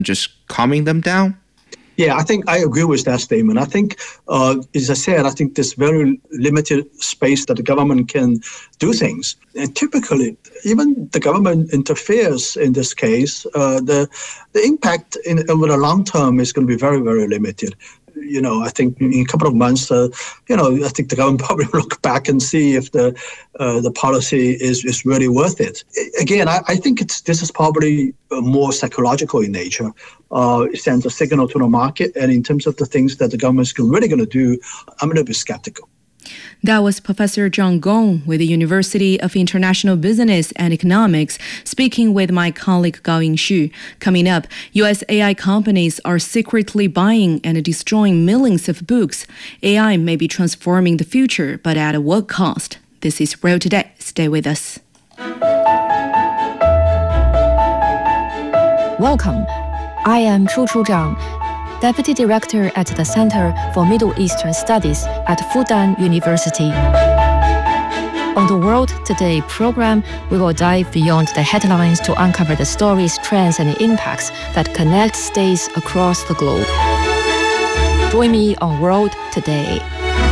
just calming them down? Yeah, I think I agree with that statement. I think, as I said, I think there's very limited space that the government can do things. And typically, even the government interferes in this case, the impact over the long term is going to be very, very limited. I think in a couple of months, I think the government probably will look back and see if the policy is really worth it. Again, I think this is probably more psychological in nature. It sends a signal to the market, and in terms of the things that the government is really going to do, I'm a little bit skeptical. That was Professor John Gong with the University of International Business and Economics, speaking with my colleague Gaoying Xu. Coming up, U.S. AI companies are secretly buying and destroying millions of books. AI may be transforming the future, but at what cost? This is World Today. Stay with us. Welcome. I am Chu Zhang, Deputy Director at the Center for Middle Eastern Studies at Fudan University. On the World Today program, we will dive beyond the headlines to uncover the stories, trends, and impacts that connect states across the globe. Join me on World Today.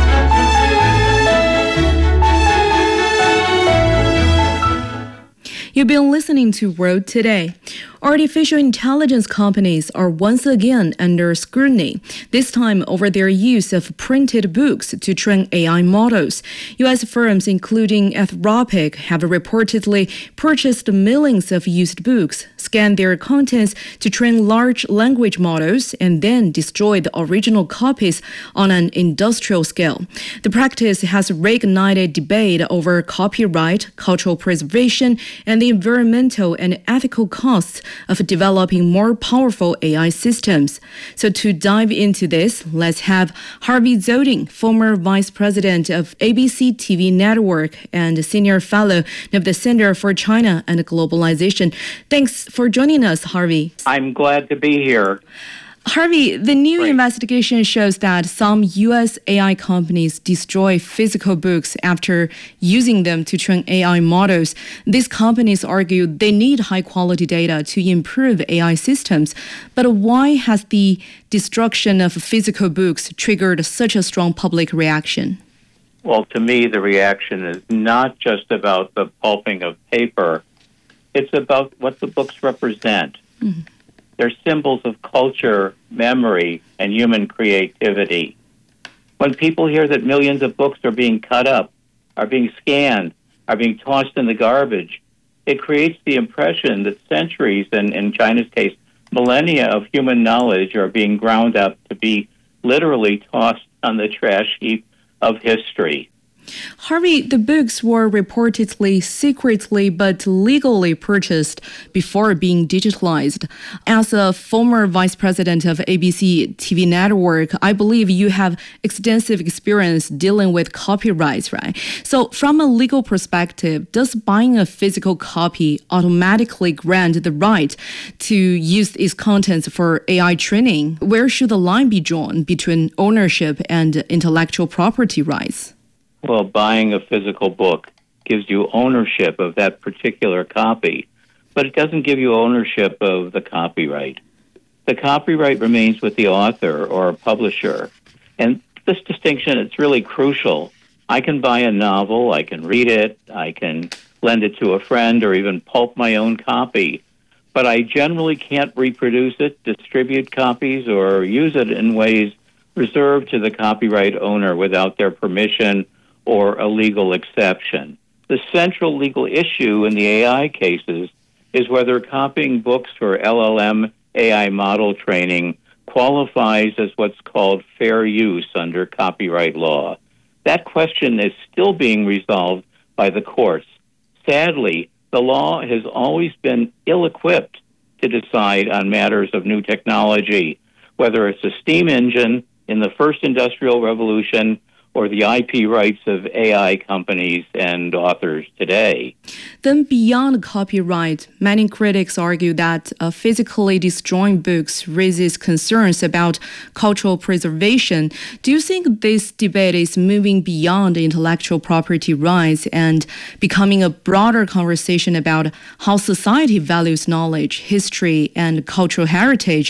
You've been listening to World Today. Artificial intelligence companies are once again under scrutiny, this time over their use of printed books to train AI models. U.S. firms, including Anthropic, have reportedly purchased millions of used books, scanned their contents to train large language models, and then destroy the original copies on an industrial scale. The practice has reignited debate over copyright, cultural preservation, and the environmental and ethical costs of developing more powerful AI systems. So to dive into this, let's have Harvey Zoding, former vice president of ABC TV Network and senior fellow of the Center for China and Globalization. Thanks for joining us, Harvey. I'm glad to be here. Harvey, the new investigation shows that some U.S. AI companies destroy physical books after using them to train AI models. These companies argue they need high-quality data to improve AI systems. But why has the destruction of physical books triggered such a strong public reaction? Well, to me, the reaction is not just about the pulping of paper. It's about what the books represent. Mm-hmm. They're symbols of culture, memory, and human creativity. When people hear that millions of books are being cut up, are being scanned, are being tossed in the garbage, it creates the impression that centuries, and in China's case, millennia of human knowledge are being ground up to be literally tossed on the trash heap of history. Harvey, the books were reportedly secretly but legally purchased before being digitalized. As a former vice president of ABC TV Network, I believe you have extensive experience dealing with copyrights, right? So from a legal perspective, does buying a physical copy automatically grant the right to use its contents for AI training? Where should the line be drawn between ownership and intellectual property rights? Well, buying a physical book gives you ownership of that particular copy, but it doesn't give you ownership of the copyright. The copyright remains with the author or publisher. And this distinction, it's really crucial. I can buy a novel, I can read it, I can lend it to a friend or even pulp my own copy, but I generally can't reproduce it, distribute copies, or use it in ways reserved to the copyright owner without their permission or a legal exception. The central legal issue in the AI cases is whether copying books for LLM AI model training qualifies as what's called fair use under copyright law. That question is still being resolved by the courts. Sadly, the law has always been ill-equipped to decide on matters of new technology, whether it's a steam engine in the first industrial revolution or the IP rights of AI companies and authors today. Then beyond copyright, many critics argue that physically destroying books raises concerns about cultural preservation. Do you think this debate is moving beyond intellectual property rights and becoming a broader conversation about how society values knowledge, history, and cultural heritage